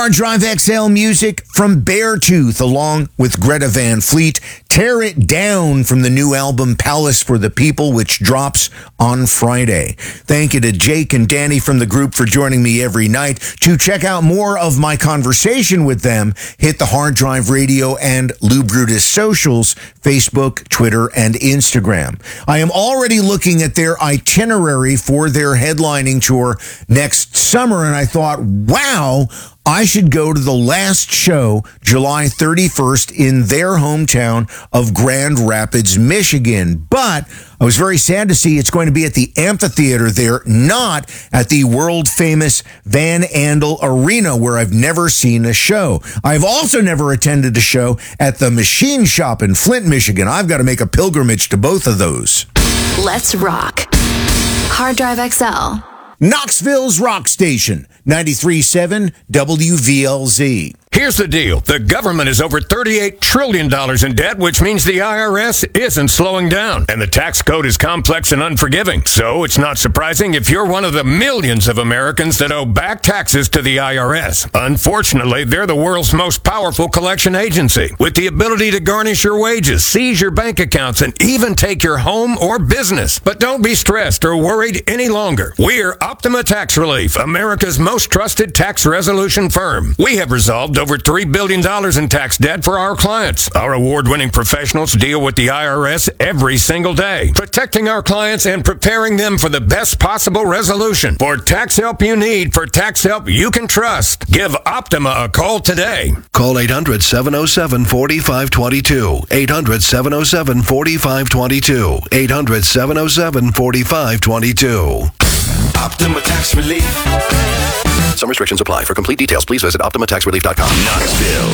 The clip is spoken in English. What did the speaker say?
Hard Drive XL music from Beartooth, along with Greta Van Fleet. Tear It Down from the new album Palace for the People, which drops on Friday. Thank you to Jake and Danny from the group for joining me every night. To check out more of my conversation with them, hit the Hard Drive Radio and Lou Brutus socials, Facebook, Twitter, and Instagram. I am already looking at their itinerary for their headlining tour next summer, and I thought, wow, I should go to the last show, July 31st, in their hometown of Grand Rapids, Michigan. But I was very sad to see it's going to be at the amphitheater there, not at the world-famous Van Andel Arena, where I've never seen a show. I've also never attended a show at the Machine Shop in Flint, Michigan. I've got to make a pilgrimage to both of those. Let's rock. Hard Drive XL. Knoxville's rock station, 93.7 WVLZ. Here's the deal. The government is over $38 trillion in debt, which means the IRS isn't slowing down. And the tax code is complex and unforgiving. So it's not surprising if you're one of the millions of Americans that owe back taxes to the IRS. Unfortunately, they're the world's most powerful collection agency, with the ability to garnish your wages, seize your bank accounts, and even take your home or business. But don't be stressed or worried any longer. We're Optima Tax Relief, America's most trusted tax resolution firm. We have resolved over $3 billion in tax debt for our clients. Our award-winning professionals deal with the IRS every single day, protecting our clients and preparing them for the best possible resolution. For tax help you need, for tax help you can trust, give Optima a call today. Call 800-707-4522. 800-707-4522. 800-707-4522. Optima Tax Relief. Some restrictions apply. For complete details, please visit OptimaTaxRelief.com. Knoxville.